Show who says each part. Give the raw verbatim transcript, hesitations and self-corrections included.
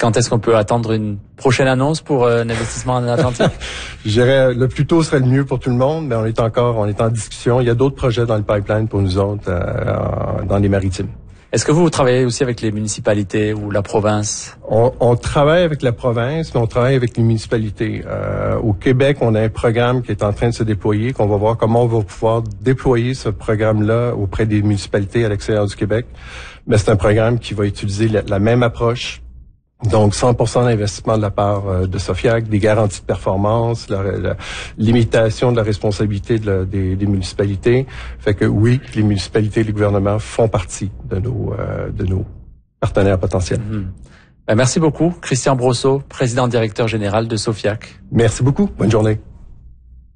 Speaker 1: quand est-ce qu'on peut attendre une prochaine annonce pour euh, un investissement en Atlantique?
Speaker 2: Je dirais le plus tôt serait le mieux pour tout le monde, mais on est encore on est en discussion. Il y a d'autres projets dans le pipeline pour nous autres euh, dans les maritimes.
Speaker 1: Est-ce que vous, vous travaillez aussi avec les municipalités ou la province?
Speaker 2: On, on travaille avec la province, mais on travaille avec les municipalités. Euh, au Québec, on a un programme qui est en train de se déployer, qu'on va voir comment on va pouvoir déployer ce programme-là auprès des municipalités à l'extérieur du Québec. Mais c'est un programme qui va utiliser la, la même approche. Donc, cent pour cent d'investissement de la part euh, de Sofiac, des garanties de performance, la, la limitation de la responsabilité de la, des, des municipalités. Fait que oui, les municipalités et les gouvernements font partie de nos euh, de nos partenaires potentiels.
Speaker 1: Mmh. Ben, merci beaucoup, Christian Brosseau, président directeur général de Sofiac.
Speaker 2: Merci beaucoup. Bonne journée.